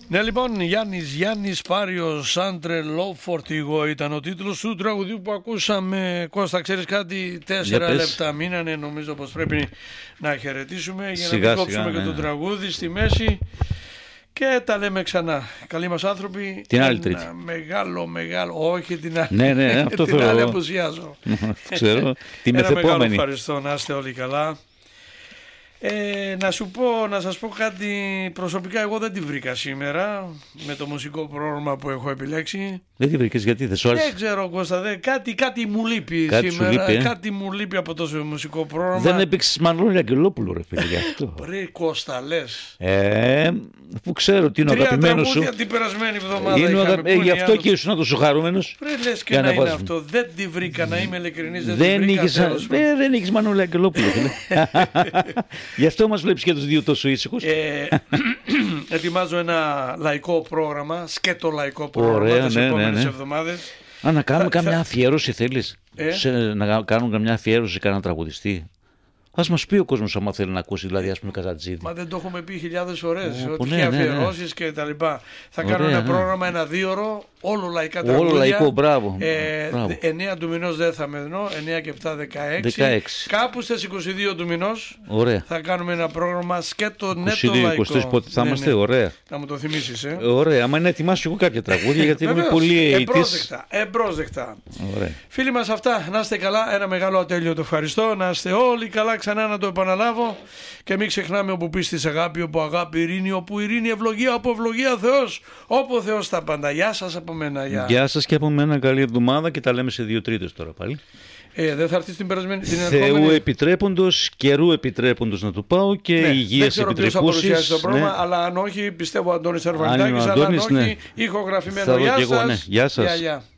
Ναι, λοιπόν, Γιάννης Πάριος Άντρελο Φορτηγό ήταν ο τίτλος του τραγουδιού που ακούσαμε. Κώστα, ξέρεις κάτι, 4 λεπτά μείνανε, νομίζω πως πρέπει να χαιρετήσουμε για να μην κόψουμε και το τραγούδι στη μέση. Και τα λέμε ξανά. Καλοί μας άνθρωποι. Την άλλη Τρίτη. Μεγάλο. Όχι την άλλη. Ναι, αυτό την άλλη απουσιάζω. Ξέρω. Την Ένα μεθεπόμενη. μεγάλο ευχαριστώ. Να είστε όλοι καλά. Να σας πω κάτι προσωπικά. Εγώ δεν τη βρήκα σήμερα με το μουσικό πρόγραμμα που έχω επιλέξει. Δεν τη βρήκες γιατί δεν σου άρεσε? Δεν ξέρω, Κώστα, κάτι μου λείπει κάτι σήμερα. Λείπει, Κάτι μου λείπει από το μουσικό πρόγραμμα. Δεν έπαιξες Μανώλη Αγγελόπουλο, ρε φίλε, γι' αυτό. Ρε Κώστα, λες. Αφού ξέρω ότι είναι ο αγαπημένος σου. Την περασμένη εβδομάδα γι' αυτό και ήσουν τόσο χαρούμενος. Ρε λες και να είναι αυτό. Δεν τη βρήκα, να είμαι ειλικρινής. Δεν είχες Μανώλη Αγγελόπουλο. Γι' αυτό μας βλέπεις και τους δύο τόσο ήσυχους. Ετοιμάζω ένα λαϊκό πρόγραμμα, σκέτο λαϊκό πρόγραμμα τις επόμενες εβδομάδες. Να κάνουμε καμιά αφιέρωση, θέλεις? Να κάνουμε καμιά αφιέρωση σε κανένα τραγουδιστή? Ας μας πει ο κόσμος άμα θέλει να ακούσει, δηλαδή ας πούμε Καζατζίδη. Μα δεν το έχουμε πει χιλιάδες φορές, ότι είχε αφιερώσεις και τα λοιπά. Θα κάνω ένα πρόγραμμα, ένα 2ωρο, όλο λαϊκά τραγούδια. Όλο λαϊκό, μπράβο. 9 του μηνός δεν θα με δω, 9 και 7, 16. Κάπου στις 22 του μηνός θα κάνουμε ένα πρόγραμμα σκέτο νέτο λαϊκό. 22-23 πότε θα είμαστε, ωραία. Να μου το θυμίσεις, Ωραία, άμα είναι ετοιμάσου εγώ κάποια τραγούδια, γιατί είμαι πολύ εμπρόσδεκτα. Φίλοι μας, αυτά, να είστε καλά, ένα μεγάλο ατέλειωτο ευχαριστώ, να είστε όλοι καλά, ξανά να το επαναλάβω και μην ξεχνάμε όπου πίστης αγάπη, όπου αγάπη ειρήνη, όπου ειρήνη ευλογία, όπου ευλογία Θεός, όπου Θεός τα πάντα. Γεια σας από μένα. Γεια σας και από μένα, καλή εβδομάδα και τα λέμε σε 2/3 τώρα πάλι. Δεν θα έρθει την περασμένη. Θεού επιτρέποντος, καιρού επιτρέποντος να του πάω και υγείας επιτρεπούσης. Δεν ξέρω ποιος θα το πρόγραμμα, αλλά αν όχι, πιστεύω Αντώνης Αρβανιτάκης, αλλά αν όχι, ηχογραφημένο. Γεια σας. Γεια.